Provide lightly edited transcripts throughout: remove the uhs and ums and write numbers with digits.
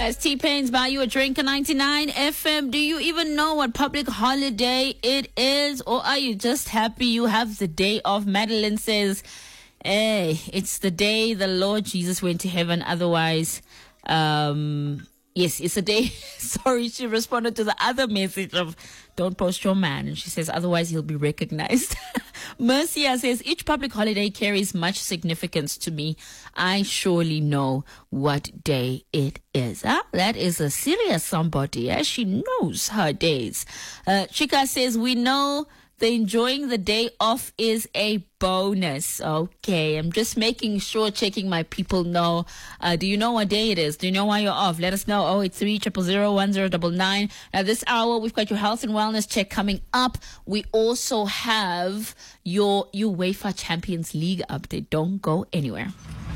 As T-Pain's buy you a drink on 99 FM, do you even know what public holiday it is? Or are you just happy you have the day off? Madeline says, hey, it's the day the Lord Jesus went to heaven. Otherwise, yes, it's a day. Sorry, she responded to the other message of don't post your man. And she says, otherwise he'll be recognized. Mercia says, each public holiday carries much significance to me. I surely know what day it is. Huh? That is a serious somebody. She knows her days. Chika says, we know the enjoying the day off is a bonus. Okay, I'm just making sure, checking my people know. Do you know what day it is? Do you know why you're off? Let us know. 083-000-1099. Now this hour, we've got your health and wellness check coming up. We also have your UEFA Champions League update. Don't go anywhere.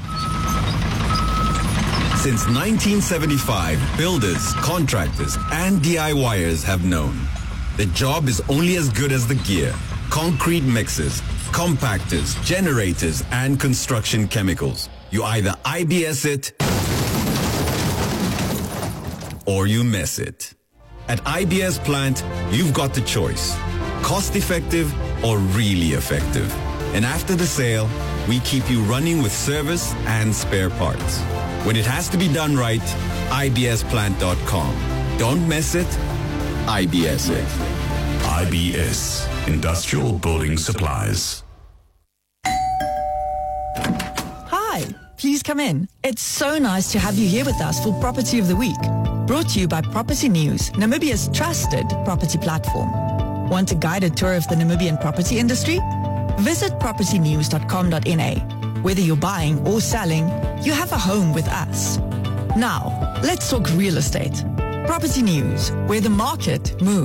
Since 1975, builders, contractors, and DIYers have known the job is only as good as the gear. Concrete mixers, compactors, generators, and construction chemicals. You either IBS it or you mess it. At IBS Plant, you've got the choice. Cost-effective or really effective. And after the sale, we keep you running with service and spare parts. When it has to be done right, ibsplant.com. Don't mess it, IBS it. IBS, Industrial Building Supplies. Hi, please come in. It's so nice to have you here with us for Property of the Week. Brought to you by Property News, Namibia's trusted property platform. Want a guided tour of the Namibian property industry? Visit propertynews.com.na. Whether you're buying or selling, you have a home with us. Now, let's talk real estate. Property News, where the market moves.